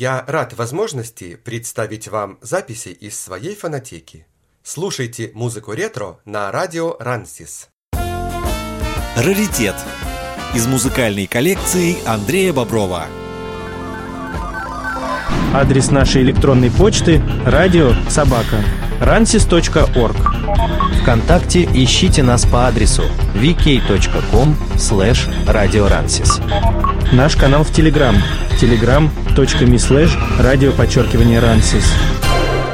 Я рад возможности представить вам записи из своей фонотеки. Слушайте музыку ретро на радио Рансис. Раритет из музыкальной коллекции Андрея Боброва. Адрес нашей электронной почты radio@ransis.org. ВКонтакте ищите нас по адресу vk.com/radioransis. Наш канал в Телеграм telegram.me/radio_Ransis.